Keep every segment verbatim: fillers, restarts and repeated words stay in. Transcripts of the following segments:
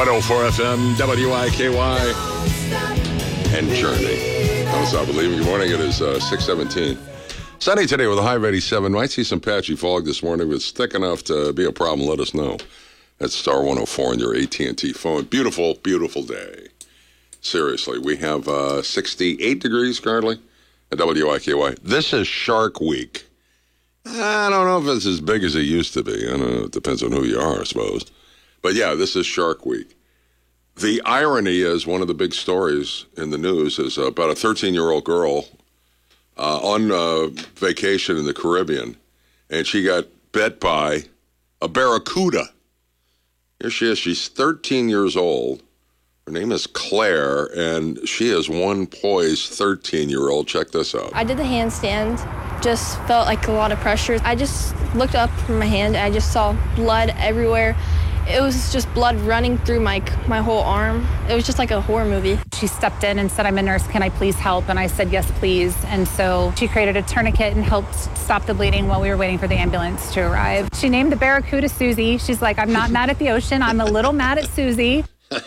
one oh four F M, W I K Y, and Journey. Don't stop believing. Good morning. It is uh, six seventeen. Sunny today with a high of eighty-seven. Might see some patchy fog this morning. If it's thick enough to be a problem, let us know. That's star one oh four on your A T and T phone. Beautiful, beautiful day. Seriously, we have uh, sixty-eight degrees currently at W I K Y. This is Shark Week. I don't know if it's as big as it used to be. I don't know. It depends on who you are, I suppose. But yeah, this is Shark Week. The irony is one of the big stories in the news is about a thirteen-year-old girl uh, on uh, vacation in the Caribbean, and she got bit by a barracuda. Here she is. She's thirteen years old. Her name is Claire, and she is one poised thirteen-year-old. Check this out. I did the handstand. Just felt like a lot of pressure. I just looked up from my hand. And I just saw blood everywhere. It was just blood running through my my whole arm. It was just like a horror movie. She stepped in and said, "I'm a nurse, can I please help?" And I said, "Yes, please." And so she created a tourniquet and helped stop the bleeding while we were waiting for the ambulance to arrive. She named the barracuda Susie. She's like, "I'm not mad at the ocean. I'm a little mad at Susie."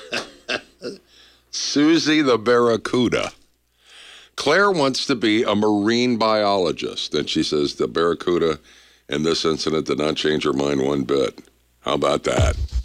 Susie the barracuda. Claire wants to be a marine biologist, and she says the barracuda in this incident did not change her mind one bit. How about that?